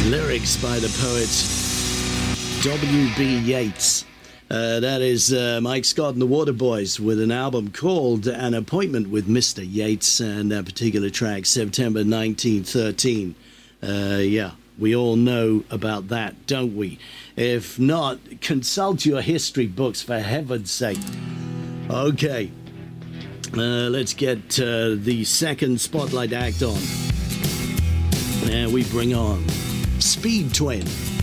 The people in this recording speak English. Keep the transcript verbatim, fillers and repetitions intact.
Lyrics by the poet W B Yeats. Uh, that is uh, Mike Scott and the Waterboys with an album called An Appointment with Mister Yeats, and that particular track, September nineteen thirteen. Uh, yeah, we all know about that, don't we? If not, consult your history books, for heaven's sake. Okay, uh, let's get uh, the second Spotlight act on. And we bring on Speed Twin.